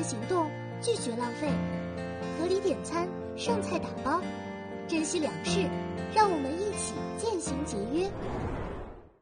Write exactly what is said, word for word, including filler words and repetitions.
行动，拒绝浪费，合理点餐，剩菜打包，珍惜粮食，让我们